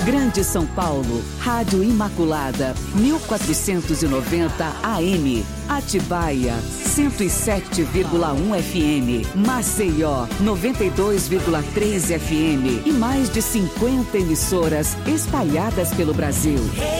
Grande São Paulo, Rádio Imaculada, 1490 AM. Atibaia, 107,1 FM. Maceió, 92,3 FM. E mais de 50 emissoras espalhadas pelo Brasil.